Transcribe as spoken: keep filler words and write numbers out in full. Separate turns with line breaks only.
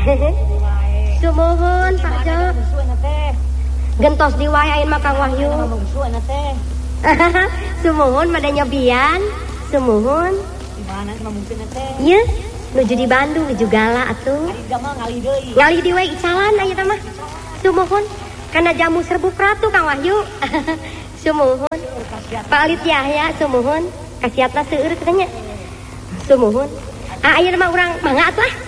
Sumuhun Pak Jo. Gentos diwayain mah Kang Wahyu. Sumuhun mada nyobian. Sumuhun.
Di mana mah mungkin teh?
Ieu, nuju di Bandung nuju Gala atuh.
Ari da mah ngali deui.
Ngali di we icalan aya teh mah. Sumuhun. Kana jamu serbuk ratu Kang Wahyu. Sumuhun. Pak Alit Yahya sumuhun. Kasiatna seueur katanya. Sumuhun. Ah aya mah urang mangga atuh.